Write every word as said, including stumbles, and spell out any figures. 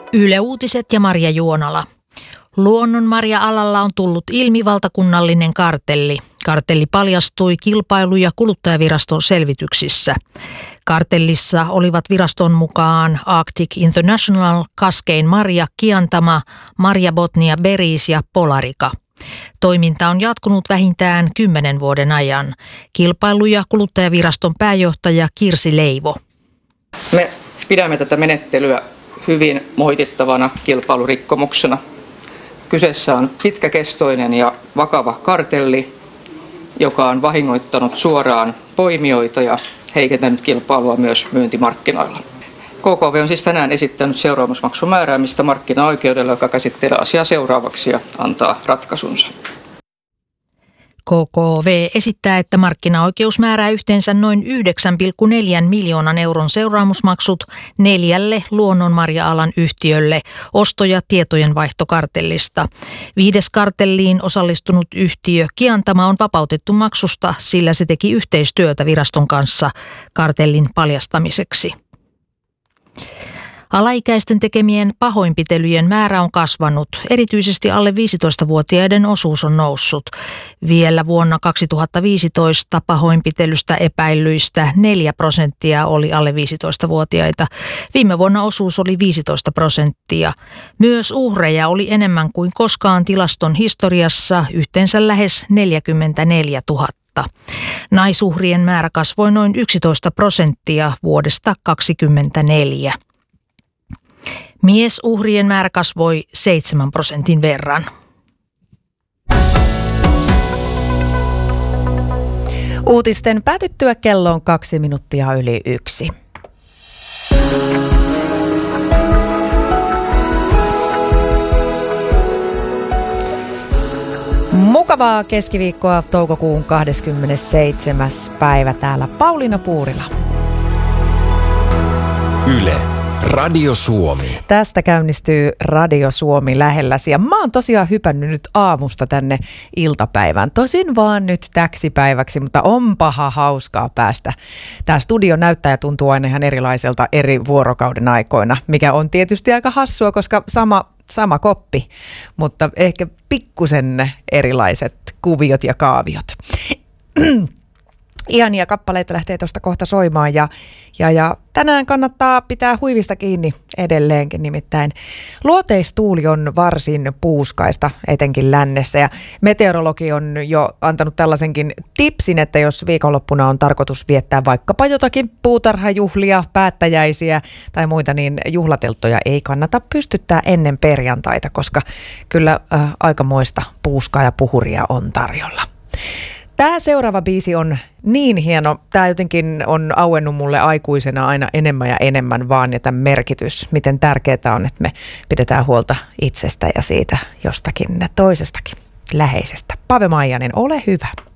Yle Uutiset ja Marja Juonala. Luonnonmarja-alalla on tullut ilmi valtakunnallinen kartelli. Kartelli paljastui Kilpailu- ja kuluttajaviraston selvityksissä. Kartellissa olivat viraston mukaan Arctic International, Kaskein Marja, Kiantama, Marja Botnia Berries ja Polarica. Toiminta on jatkunut vähintään kymmenen vuoden ajan. Kilpailu- ja kuluttajaviraston pääjohtaja Kirsi Leivo. Me pidämme tätä menettelyä hyvin moitittavana kilpailurikkomuksena. Kyseessä on pitkäkestoinen ja vakava kartelli, joka on vahingoittanut suoraan poimijoita ja heikentänyt kilpailua myös myyntimarkkinoilla. K K V on siis tänään esittänyt seuraamusmaksun määräämistä markkinaoikeudelle, joka käsittelee asiaa seuraavaksi ja antaa ratkaisunsa. K K V esittää, että markkinaoikeus määrää yhteensä noin yhdeksän pilkku neljä miljoonan euron seuraamusmaksut neljälle luonnonmarja-alan yhtiölle osto- ja tietojenvaihtokartellista. Viides kartelliin osallistunut yhtiö Kiantama on vapautettu maksusta, sillä se teki yhteistyötä viraston kanssa kartellin paljastamiseksi. Alaikäisten tekemien pahoinpitelyjen määrä on kasvanut. Erityisesti alle viisitoistavuotiaiden osuus on noussut. Vielä vuonna kaksituhattaviisitoista pahoinpitelystä epäillyistä neljä prosenttia oli alle viisitoistavuotiaita. Viime vuonna osuus oli viisitoista prosenttia. Myös uhreja oli enemmän kuin koskaan tilaston historiassa, yhteensä lähes neljäkymmentäneljätuhatta. Naisuhrien määrä kasvoi noin yksitoista prosenttia vuodesta kaksikymmentäneljä. Miesuhrien määrä kasvoi seitsemän prosentin verran. Uutisten päätyttyä kello on kaksi minuuttia yli yksi. Mukavaa keskiviikkoa, toukokuun kahdeskymmenesseitsemäs päivä täällä Pauliina Puurila. Yle. Radio Suomi. Tästä käynnistyy Radio Suomi lähelläsi ja mä oon tosiaan hypännyt nyt aamusta tänne iltapäivään. Tosin vaan nyt täksi päiväksi, mutta onpaha hauskaa päästä. Tämä studio näyttää ja tuntuu aina ihan erilaiselta eri vuorokauden aikoina, mikä on tietysti aika hassua, koska sama, sama koppi, mutta ehkä pikkusen erilaiset kuviot ja kaaviot. Ihania kappaleita lähtee tuosta kohta soimaan ja, ja, ja tänään kannattaa pitää huivista kiinni edelleenkin, nimittäin luoteistuuli on varsin puuskaista, etenkin lännessä, ja meteorologi on jo antanut tällaisenkin tipsin, että jos viikonloppuna on tarkoitus viettää vaikkapa jotakin puutarhajuhlia, päättäjäisiä tai muita, niin juhlatelttoja ei kannata pystyttää ennen perjantaita, koska kyllä äh, aikamoista puuskaa ja puhuria on tarjolla. Tämä seuraava biisi on niin hieno. Tämä jotenkin on auennut mulle aikuisena aina enemmän ja enemmän vaan, ja tämän merkitys, miten tärkeää on, että me pidetään huolta itsestä ja siitä jostakin toisestakin läheisestä. Pave Maijanen, ole hyvä.